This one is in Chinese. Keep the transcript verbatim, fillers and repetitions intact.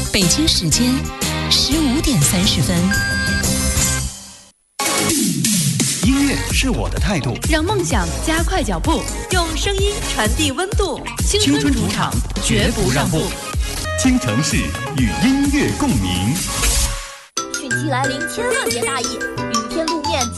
北京时间十五点三十分。 音乐是我的态度， 让梦想加快脚步，用声音传递温度。青春主场，绝不让步。 京城市与音乐共鸣。 汛期来临，千万别大意，雨天路面。